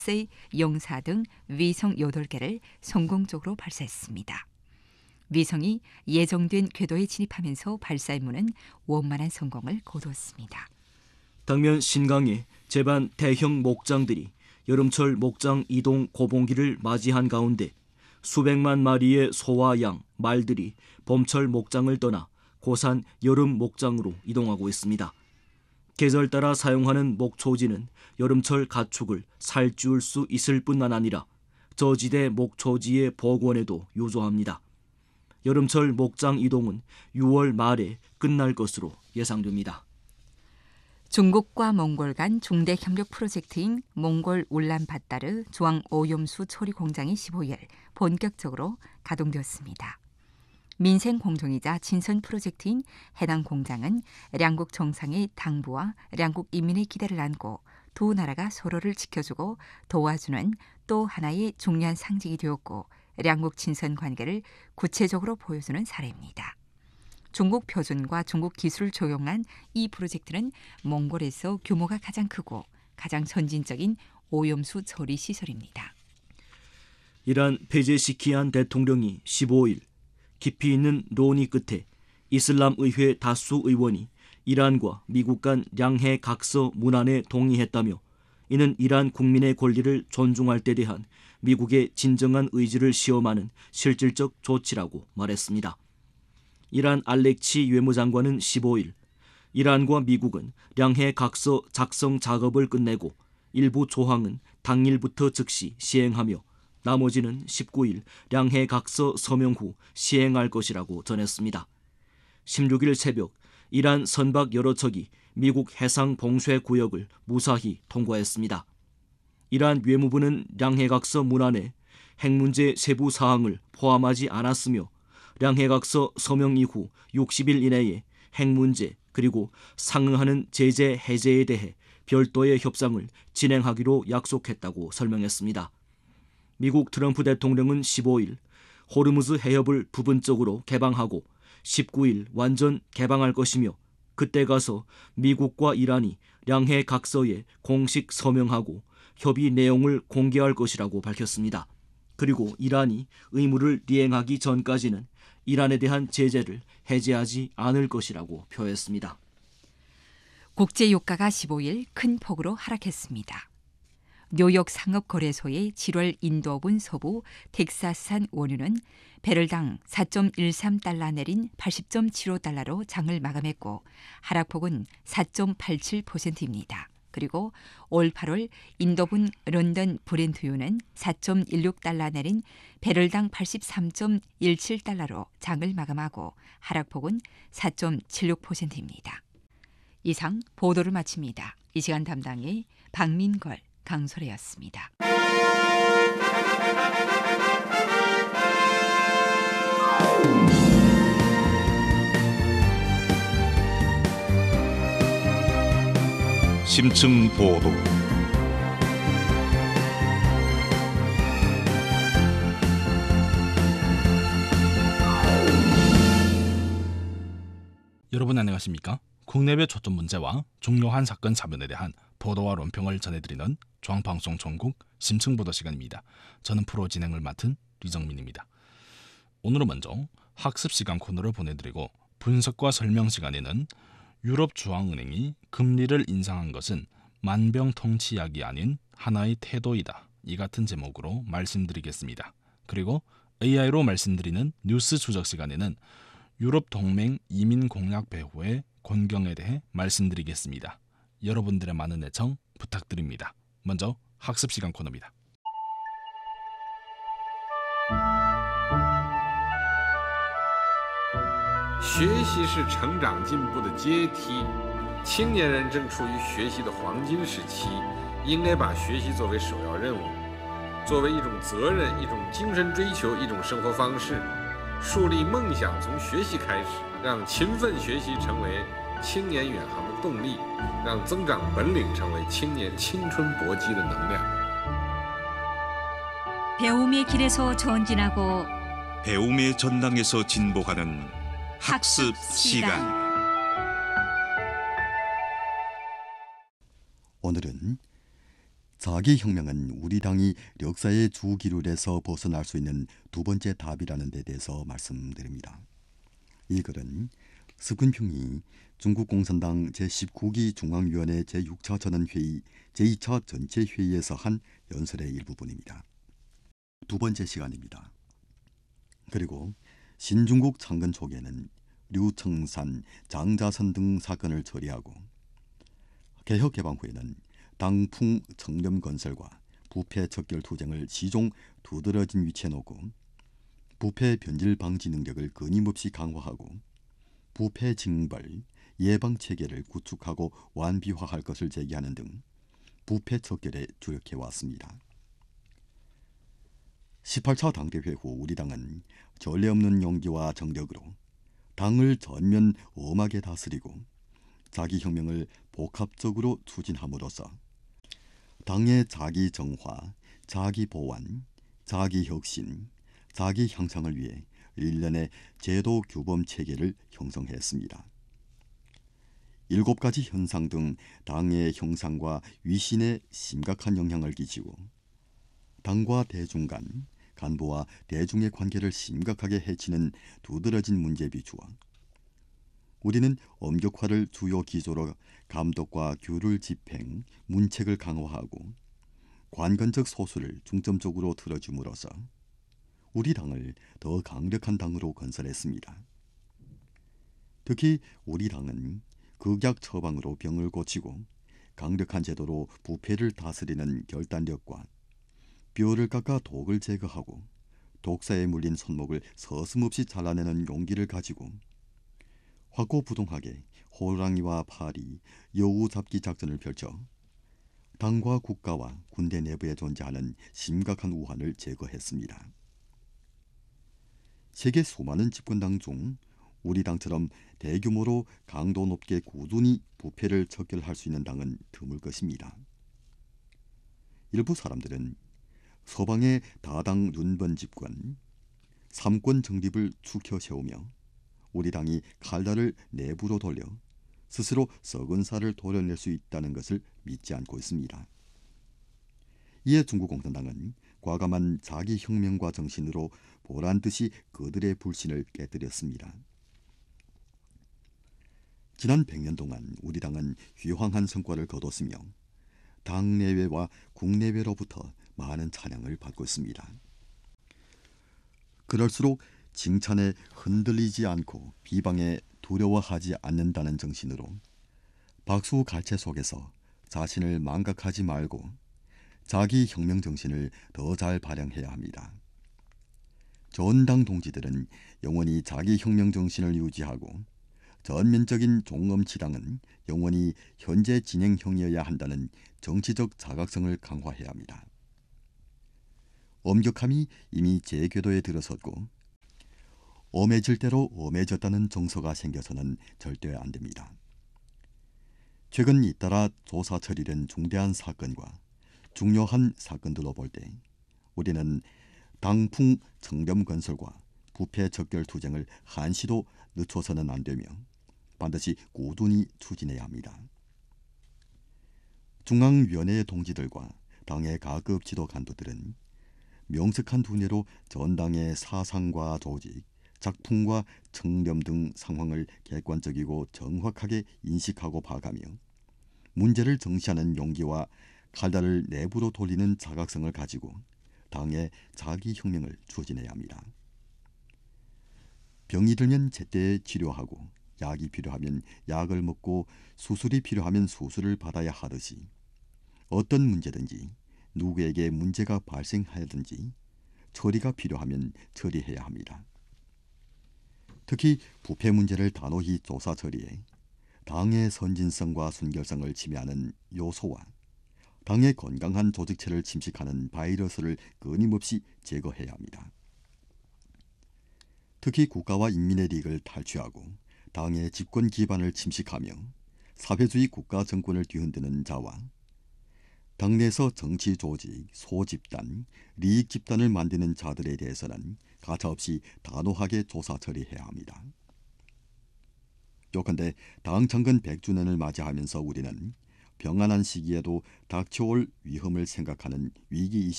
용사 등 위성 8개를 성공적으로 발사했습니다. 위성이 예정된 궤도에 진입하면서 발사 임무는 원만한 성공을 거두었습니다. 당면 신강에 제반 대형 목장들이 여름철 목장 이동 고봉기를 맞이한 가운데 수백만 마리의 소와 양, 말들이 봄철 목장을 떠나 고산 여름 목장으로 이동하고 있습니다. 계절 따라 사용하는 목초지는 여름철 가축을 살찌울 수 있을 뿐만 아니라 저지대 목초지의 복원에도 유조합니다. 여름철 목장 이동은 6월 말에 끝날 것으로 예상됩니다. 중국과 몽골 간 중대 협력 프로젝트인 몽골 울란바타르 주황 오염수 처리 공장이 15일 본격적으로 가동되었습니다. 민생 공정이자 친선 프로젝트인 해당 공장은 양국 정상의 당부와 양국 인민의 기대를 안고 두 나라가 서로를 지켜주고 도와주는 또 하나의 중요한 상징이 되었고 양국 친선 관계를 구체적으로 보여주는 사례입니다. 중국 표준과 중국 기술을 적용한 이 프로젝트는 몽골에서 규모가 가장 크고 가장 선진적인 오염수 처리 시설입니다. 이란 페제시키안 대통령이 15일 깊이 있는 논의 끝에 이슬람 의회 다수 의원이 이란과 미국 간 양해 각서 문안에 동의했다며 이는 이란 국민의 권리를 존중할 때 대한 미국의 진정한 의지를 시험하는 실질적 조치라고 말했습니다. 이란 알렉치 외무장관은 15일 이란과 미국은 양해 각서 작성 작업을 끝내고 일부 조항은 당일부터 즉시 시행하며 나머지는 19일 양해 각서 서명 후 시행할 것이라고 전했습니다. 16일 새벽 이란 선박 여러 척이 미국 해상 봉쇄 구역을 무사히 통과했습니다. 이란 외무부는 양해 각서 문안에 핵 문제 세부 사항을 포함하지 않았으며 양해 각서 서명 이후 60일 이내에 핵 문제 그리고 상응하는 제재 해제에 대해 별도의 협상을 진행하기로 약속했다고 설명했습니다. 미국 트럼프 대통령은 15일 호르무즈 해협을 부분적으로 개방하고 19일 완전 개방할 것이며 그때 가서 미국과 이란이 양해 각서에 공식 서명하고 협의 내용을 공개할 것이라고 밝혔습니다. 그리고 이란이 의무를 이행하기 전까지는 이란에 대한 제재를 해제하지 않을 것이라고 표했습니다. 국제유가가 15일 큰 폭으로 하락했습니다. 뉴욕 상업거래소의 7월 인도분 서부 텍사스산 원유는 배럴당 4.13달러 내린 80.75달러로 장을 마감했고 하락폭은 4.87%입니다. 그리고 올 8월 인도분 런던 브렌트유는 4.16달러 내린 배럴당 83.17달러로 장을 마감하고 하락폭은 4.76%입니다. 이상 보도를 마칩니다. 이 시간 담당의 박민걸, 강소래였습니다. 심층 보도. 여러분 안녕하십니까? 국내외 초점 문제와 중요한 사건 사변에 대한 보도와 논평을 전해드리는 중앙방송 전국 심층보도 시간입니다. 저는 프로 진행을 맡은 류정민입니다. 오늘은 먼저 학습시간 코너를 보내드리고 분석과 설명 시간에는 유럽중앙은행이 금리를 인상한 것은 만병통치약이 아닌 하나의 태도이다. 이 같은 제목으로 말씀드리겠습니다. 그리고 AI로 말씀드리는 뉴스 추적 시간에는 유럽 동맹 이민 공약 배후의 권경에 대해 말씀드리겠습니다. 여러분들의 많은 애청 부탁드립니다. 먼저 학습시간 코너입니다. 学习是成长进步的阶梯，青年人正处于学习的黄金时期，应该把学习作为首要任务，作为一种责任、一种精神追求、一种生活方式，树立梦想从学习开始，让勤奋学习成为青年远航的动力，让增长本领成为青年青春搏击的能量。 배움의 길에서 전진하고 배움의 전당에서 진보하는 학습 시간. 오늘은 자기혁명은 우리 당이 역사의 주기율에서 벗어날 수 있는 두 번째 답이라는 데 대해서 말씀드립니다. 이 글은 스근평이 중국 공산당 제19기 중앙위원회 제6차 전원회의 제2차 전체회의에서 한 연설의 일부분입니다. 두 번째 시간입니다. 그리고 신중국 창건 초기에는 류청산, 장자선 등 사건을 처리하고 개혁개방 후에는 당풍 청렴 건설과 부패 척결 투쟁을 시종 두드러진 위치에 놓고 부패 변질 방지 능력을 끊임없이 강화하고 부패 징벌, 예방 체계를 구축하고 완비화할 것을 제기하는 등 부패 척결에 주력해 왔습니다. 18차 당대회 후 우리 당은 전례 없는 용기와 정력으로 당을 전면 엄하게 다스리고 자기혁명을 복합적으로 추진함으로써 당의 자기정화, 자기보완, 자기혁신, 자기향상을 위해 일련의 제도 규범 체계를 형성했습니다. 7가지 현상 등 당의 형상과 위신에 심각한 영향을 끼치고 당과 대중 간, 간부와 대중의 관계를 심각하게 해치는 두드러진 문제에 비추어 우리는 엄격화를 주요 기조로 감독과 규율 집행, 문책을 강화하고 관건적 소수를 중점적으로 틀어줌으로써 우리 당을 더 강력한 당으로 건설했습니다. 특히 우리 당은 극약 처방으로 병을 고치고 강력한 제도로 부패를 다스리는 결단력과 뼈를 깎아 독을 제거하고 독사에 물린 손목을 서슴없이 잘라내는 용기를 가지고 확고부동하게 호랑이와 파리, 여우 잡기 작전을 펼쳐 당과 국가와 군대 내부에 존재하는 심각한 우환을 제거했습니다. 세계 수많은 집권당 중 우리 당처럼 대규모로 강도 높게 꾸준히 부패를 척결할 수 있는 당은 드물 것입니다. 일부 사람들은 서방의 다당 윤번 집권, 삼권 정립을 추켜 세우며 우리 당이 칼날을 내부로 돌려 스스로 썩은 살을 도려낼 수 있다는 것을 믿지 않고 있습니다. 이에 중국 공산당은 과감한 자기혁명과 정신으로 보란듯이 그들의 불신을 깨뜨렸습니다. 지난 100년 동안 우리 당은 휘황한 성과를 거뒀으며 당내외와 국내외로부터 많은 찬양을 받고 있습니다. 그럴수록 칭찬에 흔들리지 않고 비방에 두려워하지 않는다는 정신으로 박수갈채 속에서 자신을 망각하지 말고 자기 혁명 정신을 더 잘 발휘해야 합니다. 전당 동지들은 영원히 자기 혁명 정신을 유지하고 전면적인 종엄치당은 영원히 현재 진행형이어야 한다는 정치적 자각성을 강화해야 합니다. 엄격함이 이미 제궤도에 들어섰고 엄해질 대로 엄해졌다는 정서가 생겨서는 절대 안 됩니다. 최근 잇따라 조사 처리된 중대한 사건과 중요한 사건들로 볼 때 우리는 당풍 청렴 건설과 부패 척결 투쟁을 한시도 늦춰서는 안 되며 반드시 꾸준히 추진해야 합니다. 중앙위원회 동지들과 당의 가급 지도 간부들은 명석한 두뇌로 전당의 사상과 조직, 작품과 청렴 등 상황을 객관적이고 정확하게 인식하고 봐가며 문제를 정시하는 용기와 칼날을 내부로 돌리는 자각성을 가지고 당의 자기혁명을 추진해야 합니다. 병이 들면 제때 치료하고 약이 필요하면 약을 먹고 수술이 필요하면 수술을 받아야 하듯이 어떤 문제든지 누구에게 문제가 발생하든지 처리가 필요하면 처리해야 합니다. 특히 부패 문제를 단호히 조사 처리해 당의 선진성과 순결성을 침해하는 요소와 당의 건강한 조직체를 침식하는 바이러스를 끊임없이 제거해야 합니다. 특히 국가와 인민의利益을 탈취하고 당의 집권 기반을 침식하며 사회주의 국가 정권을 뒤흔드는 자와 당내에서 정치 조직, 소집단,利益집단을 만드는 자들에 대해서는 가차없이 단호하게 조사 처리해야 합니다. 요컨대 당 창건 100주년을 맞이하면서 우리는 평안한 시기에도 닥쳐올 위험을 생각하는 위기의식